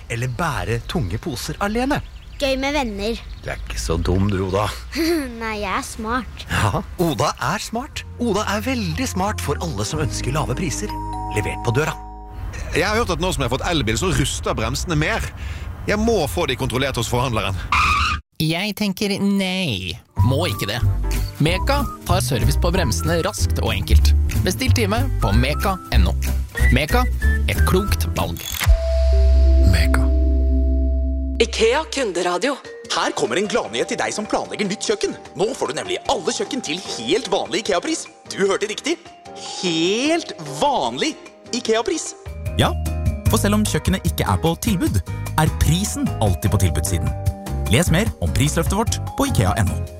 eller bære tunge poser alene? Gøy med venner. Du ikke så dum, du, Oda. Nei, jeg smart. Ja, Oda smart. Oda veldig smart for alle som ønsker lave priser. Levert på døra. Jeg har hørt at nå som jeg har fått elbil, så ruster bremsene mer. Jeg må få de kontrollert hos forhandleren. Jeg tenker nei, må ikke det. Meka tar service på bremsene raskt og enkelt. Bestill time på meka.no. Meka, et klokt valg. Mega. IKEA kunderadio. Her kommer en gladnyhet til deg som planlegger nytt kjøkken. Nå får du nemlig alle kjøkken til helt vanlig IKEA-pris. Du hørte riktig. Helt vanlig IKEA-pris. Ja, for selv om kjøkkenet ikke på tilbud, prisen alltid på tilbudssiden. Les mer om prisløftet vårt på IKEA.no.